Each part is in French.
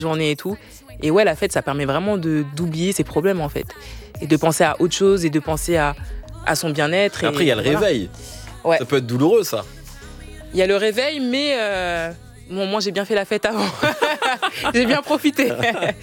journée et tout. Et ouais, la fête, ça permet vraiment d'oublier ses problèmes, en fait. Et de penser à autre chose et de penser à son bien-être. Après, il y a le réveil. Ouais. Ça peut être douloureux, ça. Il y a le réveil, mais bon, moi, j'ai bien fait la fête avant. J'ai bien profité.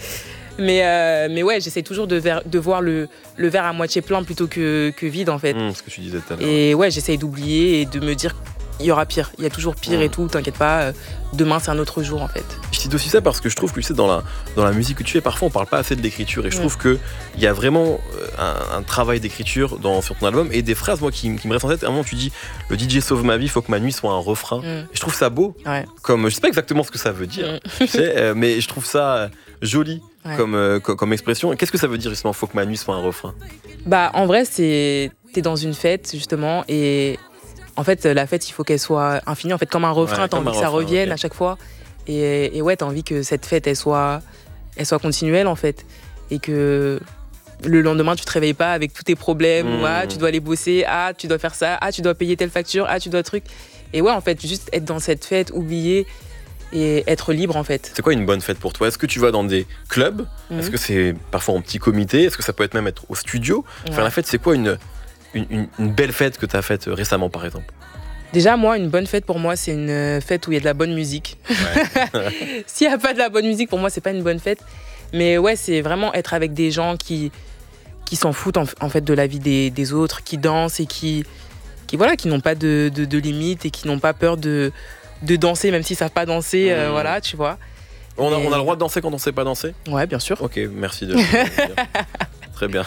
Mais ouais, j'essaie toujours de voir le verre à moitié plein plutôt que vide, en fait. Ce que tu disais tout à l'heure. Et ouais, j'essaye d'oublier et de me dire il y aura pire. Il y a toujours pire et tout, t'inquiète pas. Demain, c'est un autre jour, en fait. Je cite aussi ça parce que je trouve que, tu sais, dans la musique que tu fais, parfois, on parle pas assez de l'écriture. Et je trouve qu'il y a vraiment un travail d'écriture sur ton album. Et des phrases, moi, qui me restent en tête. À un moment, tu dis « Le DJ sauve ma vie, il faut que ma nuit soit un refrain ». Et je trouve ça beau. Ouais. Comme, je sais pas exactement ce que ça veut dire, tu sais, mais je trouve ça joli comme expression. Et qu'est-ce que ça veut dire, justement, « faut que ma nuit soit un refrain » ? Bah, en vrai, t'es dans une fête, justement, et en fait, la fête, il faut qu'elle soit infinie. En fait, comme un refrain, t'as envie que ça revienne à chaque fois. Et ouais, t'as envie que cette fête, elle soit continuelle, en fait. Et que le lendemain, tu te réveilles pas avec tous tes problèmes. Ou, tu dois aller bosser. Tu dois faire ça. Tu dois payer telle facture. Tu dois truc. Et ouais, en fait, juste être dans cette fête, oublier et être libre, en fait. C'est quoi une bonne fête pour toi ? Est-ce que tu vas dans des clubs ? Est-ce que c'est parfois en petit comité ? Est-ce que ça peut être même être au studio ? Faire la fête, c'est quoi une belle fête que tu as faite récemment, par exemple ? Déjà, moi, une bonne fête pour moi, c'est une fête où il y a de la bonne musique. Ouais. S'il n'y a pas de la bonne musique, pour moi, c'est pas une bonne fête. Mais ouais, c'est vraiment être avec des gens qui s'en foutent en fait de la vie des autres, qui dansent et qui n'ont pas de limites et qui n'ont pas peur de danser, même s'ils savent pas danser, voilà, tu vois. On a le droit de danser quand on sait pas danser ? Ouais, bien sûr. Ok, merci de le dire. Très bien.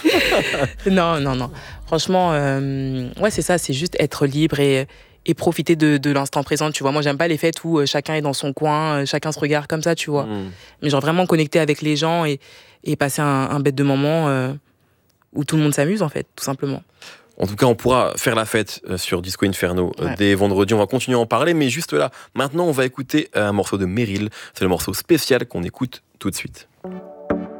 Non. Franchement, ouais, c'est ça, c'est juste être libre et profiter de l'instant présent, tu vois. Moi, j'aime pas les fêtes où chacun est dans son coin, chacun se regarde comme ça, tu vois. Mais genre vraiment connecter avec les gens et passer un bête de moment où tout le monde s'amuse, en fait, tout simplement. En tout cas, on pourra faire la fête sur Disco Inferno dès vendredi. On va continuer à en parler, mais juste là, maintenant, on va écouter un morceau de Meryl. C'est le morceau spécial qu'on écoute tout de suite.